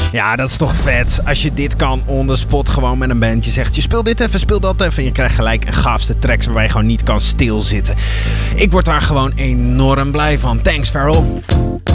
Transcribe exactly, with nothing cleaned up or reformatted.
Ja, dat is toch vet. Als je dit kan on the spot gewoon met een band. Je zegt, je speelt dit even, speel dat even. En je krijgt gelijk een gaafste tracks waarbij je gewoon niet kan stilzitten. Ik word daar gewoon enorm blij van. Thanks, Pharrell.